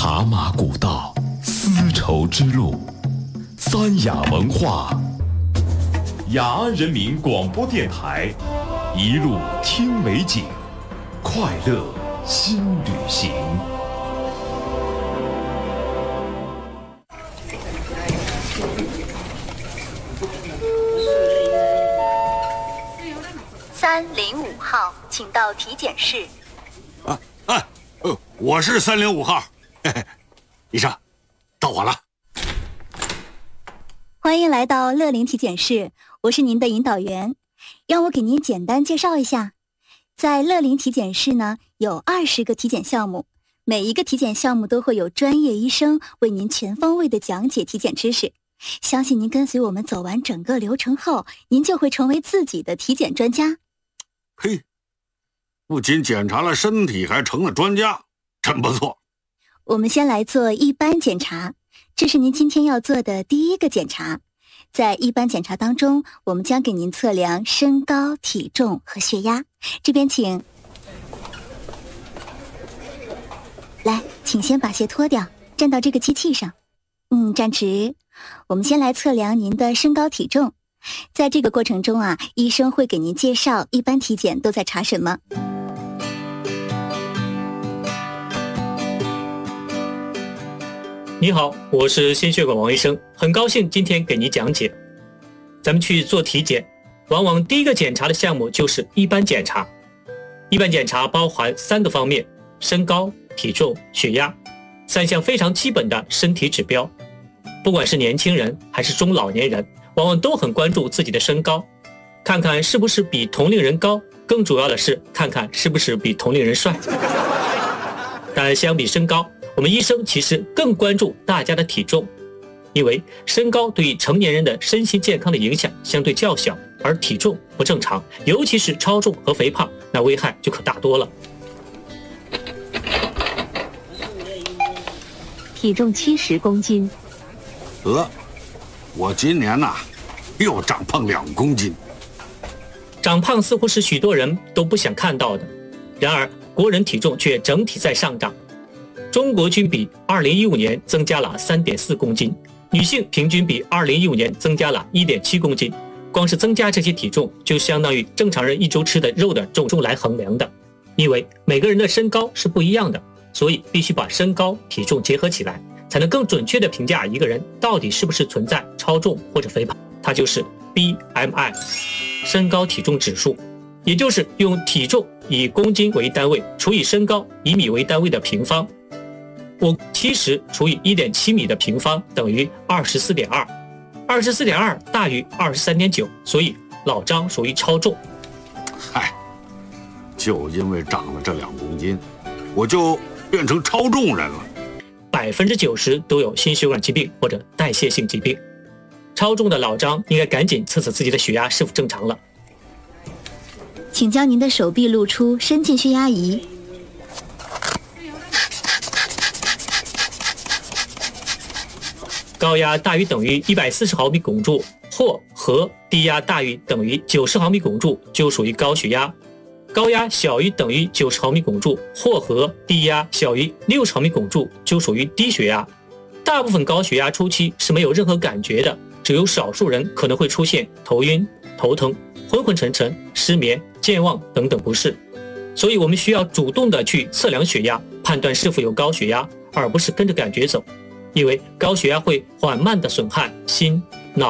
茶马古道，丝绸之路，三雅文化，雅安人民广播电台，一路听美景，快乐新旅行。 305号，请到体检室。 我是305号，医生，到我了。 欢迎来到乐龄体检室，我是您的引导员。让我给您简单介绍一下，在乐龄体检室呢，有20个体检项目，每一个体检项目都会有专业医生为您全方位的讲解体检知识。相信您跟随我们走完整个流程后，您就会成为自己的体检专家。 嘿，不仅检查了身体，还成了专家，真不错。 我们先来做一般检查，这是您今天要做的第一个检查。在一般检查当中，我们将给您测量身高、体重和血压。这边请。来，请先把鞋脱掉，站到这个机器上。站直。我们先来测量您的身高体重。在这个过程中啊，医生会给您介绍一般体检都在查什么。 你好，我是心血管王医生，很高兴今天给您讲解。咱们去做体检，往往第一个检查的项目就是一般检查。一般检查包含3个方面：身高、体重、血压，3项非常基本的身体指标。不管是年轻人还是中老年人，往往都很关注自己的身高，看看是不是比同龄人高，更主要的是看看是不是比同龄人帅。但相比身高，我们医生其实更关注大家的体重，因为身高对于成年人的身心健康的影响相对较小，而体重不正常，尤其是超重和肥胖，那危害就可大多了。 体重70公斤。 我今年又长胖2公斤。 长胖似乎是许多人都不想看到的，然而国人体重却整体在上涨。中国均比2015年增加了3.4公斤，女性平均比2015年增加了1.7公斤。光是增加这些体重，就相当于正常人1周吃的肉的重来衡量的。因为每个人的身高是不一样的，所以必须把身高、体重结合起来，才能更准确地评价一个人到底是不是存在超重或者肥胖。它就是 BMI， 身高体重指数，也就是用体重以公斤为单位除以身高以米为单位的平方。70除以 1.7 米的平方等于 24.2， 24.2 大于 23.9， 所以老张属于超重。 就因为长了这2公斤，我就变成超重人了。 90%都有心血管疾病或者代谢性疾病。超重的老张应该赶紧测测自己的血压是否正常了。 请将您的手臂露出，伸进血压仪。 高压大于等于140毫米汞柱或和低压大于等于90毫米汞柱就属于高血压。高压小于等于90毫米汞柱或和低压小于60毫米汞柱就属于低血压。大部分高血压初期是没有任何感觉的，只有少数人可能会出现头晕、头疼、昏昏沉沉、失眠、健忘等等不适。所以我们需要主动的去测量血压，判断是否有高血压，而不是跟着感觉走。因为高血压会缓慢的损害心、